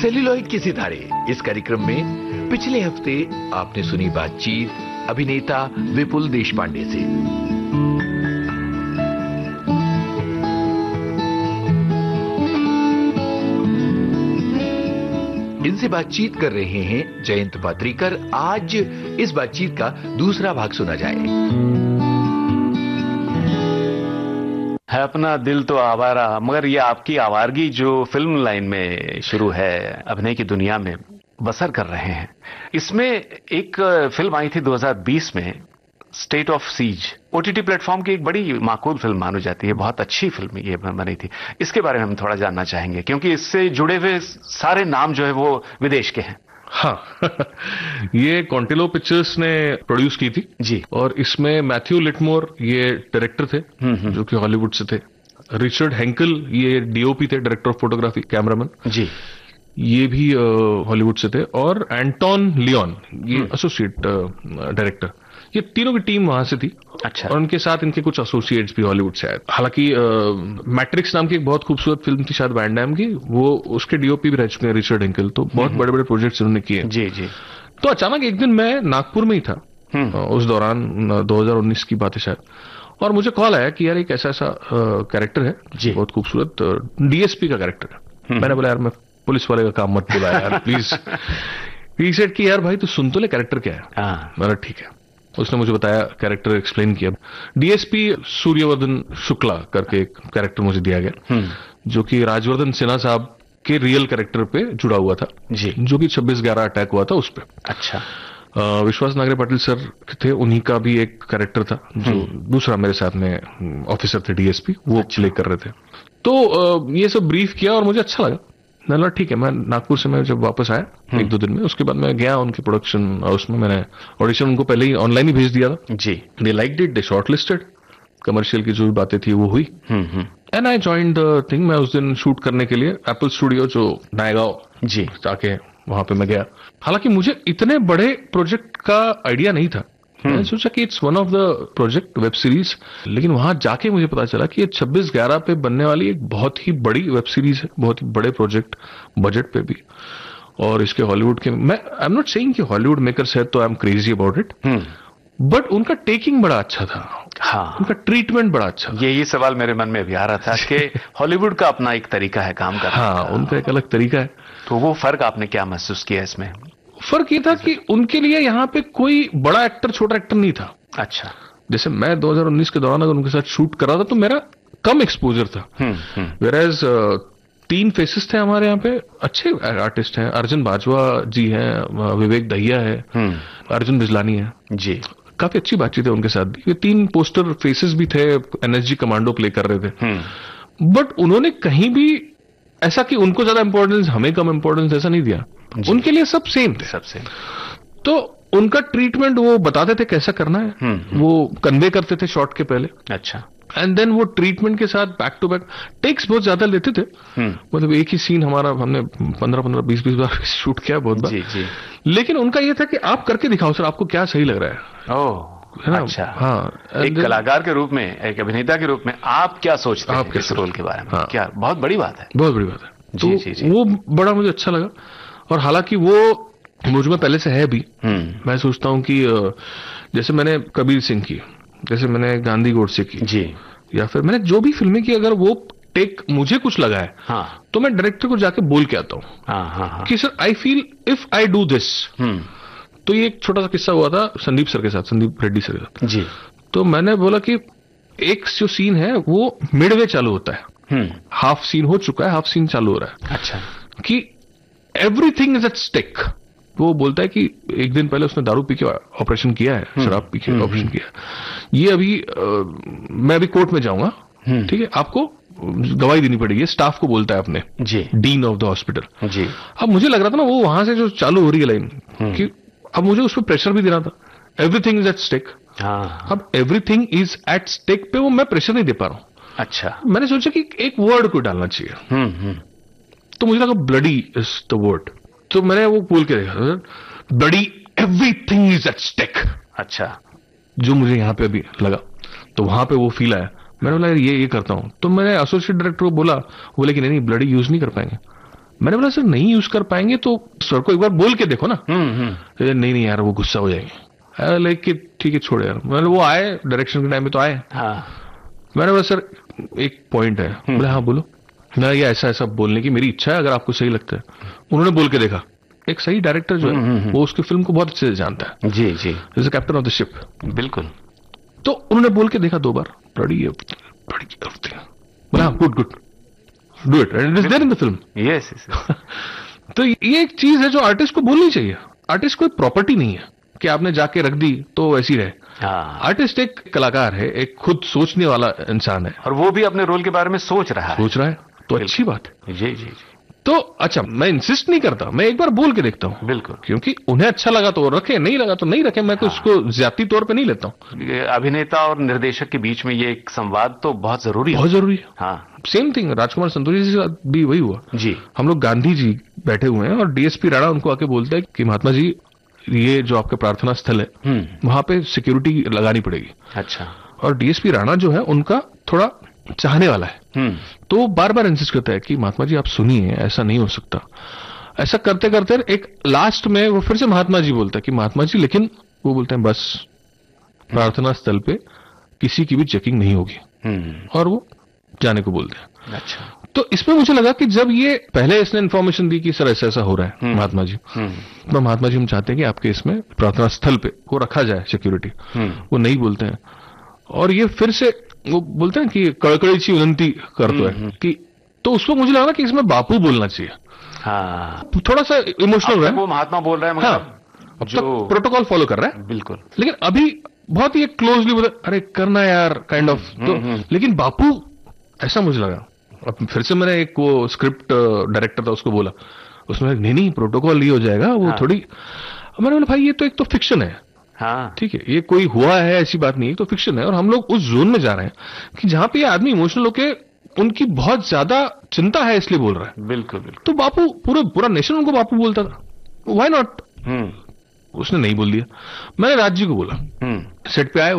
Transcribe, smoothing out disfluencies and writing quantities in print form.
Celluloid के सितारे इस कार्यक्रम में पिछले हफ्ते आपने सुनी बातचीत अभिनेता विपुल देशपांडे से। इनसे बातचीत कर रहे हैं जयंत पात्रीकर। आज इस बातचीत का दूसरा भाग सुना जाए। है अपना दिल तो आवारा, मगर ये आपकी आवारगी जो फिल्म लाइन में शुरू है, अभिनय की दुनिया में बसर कर रहे हैं। इसमें एक फिल्म आई थी 2020 में, state of seize, OTT platform की एक बड़ी माकूल फिल्म मानी जाती है। बहुत अच्छी फिल्म ये बनी थी। इसके बारे में हम थोड़ा जानना चाहेंगे, क्योंकि इससे जुड़े हुए सारे नाम जो है वो विदेश के हैं। हाँ ये कॉन्टिलो पिक्चर्स ने प्रोड्यूस की थी जी, और इसमें मैथ्यू लिटमोर ये डायरेक्टर थे जो कि हॉलीवुड से थे। रिचर्ड हेंकल ये डीओपी थे, डायरेक्टर ऑफ फोटोग्राफी, कैमरामैन जी, ये भी हॉलीवुड से थे। और एंटोन लियोन ये एसोसिएट डायरेक्टर। ये तीनों की टीम वहां से थी। अच्छा। और उनके साथ इनके कुछ एसोसिएट्स भी हॉलीवुड से आए। हालांकि मैट्रिक्स नाम की एक बहुत खूबसूरत फिल्म थी शायद वैन डैम की, वो उसके डीओपी भी रह चुके हैं रिचर्ड हेंकल। तो बहुत बड़े बड़े प्रोजेक्ट्स उन्होंने किए जी जी। तो अचानक एक दिन मैं नागपुर में ही था, उस दौरान 2019 की बात है शायद, और मुझे कॉल आया कि यार एक ऐसा ऐसा कैरेक्टर है जी, बहुत खूबसूरत डीएसपी का कैरेक्टर है। मैंने बोला यार मैं पुलिस वाले का काम मत बुला यार प्लीज। ही सेड कि यार भाई तू सुन तो ले कैरेक्टर क्या है। मैंने ठीक है। उसने मुझे बताया, कैरेक्टर एक्सप्लेन किया। डीएसपी सूर्यवर्धन शुक्ला करके एक कैरेक्टर मुझे दिया गया, जो कि राजवर्धन सिन्हा साहब के रियल कैरेक्टर पे जुड़ा हुआ था जी, जो कि 26/11 अटैक हुआ था उस पे। अच्छा। विश्वास नागरे पाटिल सर थे, उन्हीं का भी एक कैरेक्टर था जो दूसरा मेरे साथ में ऑफिसर थे डीएसपी, वो प्ले कर रहे थे। तो ये सब ब्रीफ किया और मुझे अच्छा लगा। मैंने ठीक है। मैं नागपुर से मैं जब वापस आया 1-2 दिन में, उसके बाद मैं गया उनके प्रोडक्शन हाउस में। मैंने ऑडिशन उनको पहले ही ऑनलाइन ही भेज दिया था जी। दे liked it, they short listed. Commercial की जो भी बातें थी वो हुई and I joined the thing. मैं उस दिन शूट करने के लिए एप्पल स्टूडियो जो नायगांव जी जाके वहां पे मैं गया। हालांकि मुझे इतने बड़े प्रोजेक्ट का आइडिया नहीं था। मैंने सोचा कि it's one of the project web series, लेकिन वहां जाके मुझे पता चला कि ये 26/11 पे बनने वाली एक बहुत ही बड़ी वेब सीरीज है, बहुत ही बड़े प्रोजेक्ट, बजट पे भी। और इसके हॉलीवुड के, मैं आई एम नॉट सेइंग कि हॉलीवुड मेकर्स है तो I am crazy about it, but उनका टेकिंग बड़ा अच्छा था। हाँ, उनका ट्रीटमेंट बड़ा अच्छा था। यही सवाल मेरे मन में भी आ रहा था कि हॉलीवुड का अपना एक तरीका है काम करने का। हाँ, उनका एक अलग तरीका है। तो वो फर्क आपने क्या महसूस किया इसमें? फर्क ये था कि उनके लिए यहाँ पे कोई बड़ा एक्टर छोटा एक्टर नहीं था। अच्छा। जैसे मैं 2019 के दौरान अगर उनके साथ शूट कर रहा था तो मेरा कम एक्सपोजर था। वेयरएज 3 फेसेस थे हमारे यहाँ पे, अच्छे आर्टिस्ट हैं। अर्जुन बाजवा जी हैं, विवेक दहिया है, अर्जुन बिजलानी है जी। काफी अच्छी बातचीत है उनके साथ भी। ये 3 पोस्टर फेसेस भी थे, एनएसजी कमांडो प्ले कर रहे थे। बट उन्होंने कहीं भी ऐसा कि उनको ज्यादा इंपॉर्टेंस हमें कम इंपॉर्टेंस ऐसा नहीं दिया। उनके लिए सब सेम थे, सब सेम। तो उनका ट्रीटमेंट वो बताते थे कैसा करना है, वो कन्वे करते थे शॉट के पहले। अच्छा। एंड देन वो ट्रीटमेंट के साथ बैक टू बैक टेक्स बहुत ज्यादा लेते थे। मतलब एक ही सीन हमारा हमने 15-15, 20-20 बार शूट किया बहुत बार। जी, जी। लेकिन उनका ये था कि आप करके दिखाओ सर, आपको क्या सही लग रहा है। ओह अच्छा। हाँ, एक कलाकार के रूप में, एक अभिनेता के रूप में आप क्या सोचते हैं इस रोल के बारे में? हाँ, क्या बहुत बड़ी बात है। बहुत बड़ी बात है। जी, जी, जी। वो बड़ा मुझे अच्छा लगा। और हालांकि वो मुझ में पहले से है भी। मैं सोचता हूं कि जैसे मैंने कबीर सिंह की, जैसे मैंने गांधी गोडसे की जी, या फिर मैंने जो भी फिल्में की, अगर वो टेक मुझे कुछ लगा है हाँ, तो मैं डायरेक्टर को जाके बोल के आता हूँ कि sir I feel if I do this. तो ये एक छोटा सा किस्सा हुआ था संदीप सर के साथ, संदीप रेड्डी सर के साथ जी। तो मैंने बोला कि एक जो सीन है वो मिडवे चालू होता है, हाफ सीन हो चुका है, हाफ सीन चालू हो रहा है। अच्छा। कि एवरीथिंग इज एट स्टेक। वो बोलता है कि एक दिन पहले उसने दारू पी के ऑपरेशन किया है, शराब पी के ऑपरेशन किया है। ये अभी मैं अभी कोर्ट में जाऊंगा, ठीक है, आपको गवाही देनी पड़ेगी। स्टाफ को बोलता है अपने जी, डीन ऑफ द हॉस्पिटल जी। अब मुझे लग रहा था ना वो वहां से जो चालू हो रही है लाइन, कि अब मुझे उस पर प्रेशर भी देना था। Everything is at stake. अब एवरीथिंग इज एट स्टेक पे वो मैं प्रेशर नहीं दे पा रहा हूं। अच्छा। मैंने सोचा कि एक वर्ड को डालना चाहिए। तो मुझे लगा ब्लडी इज द वर्ड। तो मैंने वो बोल के देखा, bloody everything is at stake. अच्छा। जो मुझे यहां पे अभी लगा, तो वहां पे वो फील आया। मैंने बोला ये करता हूं। तो मैंने एसोसिएट डायरेक्टर को बोला, बोले कि नहीं ब्लडी यूज नहीं कर पाएंगे। मैंने बोला सर नहीं यूज कर पाएंगे तो सर को एक बार बोल के देखो ना। नहीं यार वो गुस्सा हो जाएंगे। लेकिन ठीक है छोड़ यार। मतलब वो आए डायरेक्शन के टाइम में तो आए। मैंने बोला सर एक पॉइंट है। बोले हाँ बोलो। मैं ये ऐसा ऐसा बोलने की मेरी इच्छा है, अगर आपको सही लगता है। उन्होंने बोल के देखा। एक सही डायरेक्टर जो है वो उसकी फिल्म को बहुत अच्छे से जानता है। जी जी, जैसे कैप्टन ऑफ द शिप। बिल्कुल। तो उन्होंने बोल के देखा 2 बार। बड़ी बोला good do it and it is there in the film. Yes. तो ये एक चीज है जो आर्टिस्ट को बोलनी चाहिए। आर्टिस्ट कोई प्रॉपर्टी नहीं है कि आपने जाके रख दी तो वैसी रहे। आर्टिस्ट एक कलाकार है, एक खुद सोचने वाला इंसान है, और वो भी अपने रोल के बारे में सोच रहा है। तो अच्छी बात है। जी जी जी। तो अच्छा, मैं इंसिस्ट नहीं करता, मैं एक बार बोल के देखता हूँ। बिल्कुल। क्योंकि उन्हें अच्छा लगा तो रखे, नहीं लगा तो नहीं रखे। मैं तो उसको ज्यादती तौर पे नहीं लेता हूँ। अभिनेता और निर्देशक के बीच में ये एक संवाद तो बहुत जरूरी है। बहुत जरूरी है। हाँ, सेम थिंग राजकुमार संतोषी जी के साथ भी वही हुआ। जी, हम लोग गांधी जी बैठे हुए हैं और डीएसपी राणा उनको आके बोलता है कि महात्मा जी ये जो आपका प्रार्थना स्थल है वहां पे सिक्योरिटी लगानी पड़ेगी। अच्छा। और डीएसपी राणा जो है उनका थोड़ा चाहने वाला है। तो बार बार इंसिस्ट करता है कि महात्मा जी आप सुनिए, ऐसा नहीं हो सकता। ऐसा करते करते एक लास्ट में वो फिर से महात्मा जी बोलता है कि महात्मा जी, लेकिन वो बोलते हैं बस प्रार्थना स्थल पे किसी की भी चेकिंग नहीं होगी। और वो जाने को बोलते हैं। अच्छा। तो इसमें मुझे लगा कि जब ये पहले इसने इन्फॉर्मेशन दी कि सर ऐसा ऐसा हो रहा है महात्मा जी, तो महात्मा जी हम चाहते हैं कि आपके इसमें प्रार्थना स्थल पे वो रखा जाए सिक्योरिटी। वो नहीं बोलते हैं। और ये फिर से वो बोलते हैं कि कड़कड़ीची विनंती करते हैं कि, तो उसको मुझे लगा कि इसमें बापू बोलना चाहिए। हाँ, थोड़ा सा इमोशनल है। वो महात्मा बोल रहा है, मतलब जो प्रोटोकॉल फॉलो कर रहा है। बिल्कुल। लेकिन अभी बहुत ही क्लोजली बोला अरे करना यार काइंड ऑफ। तो लेकिन बापू ऐसा मुझे लगा। अब फिर से मैंने एक वो स्क्रिप्ट डायरेक्टर था उसको बोला, उसमें नहीं प्रोटोकॉल ये हो जाएगा वो थोड़ी। मैंने बोला भाई ये तो एक तो फिक्शन है। हाँ ठीक है, ये कोई हुआ है ऐसी बात नहीं है, तो फिक्शन है। और हम लोग उस जोन में जा रहे हैं कि जहां पे ये आदमी इमोशनल होके उनकी बहुत ज्यादा चिंता है इसलिए बोल रहा है। बिल्कुल बिल्कुल। तो बापू पूरा नेशन उनको बापू बोलता था, व्हाई नॉट। उसने नहीं बोल दिया। मैंने राज जी को बोला, सेट पे आए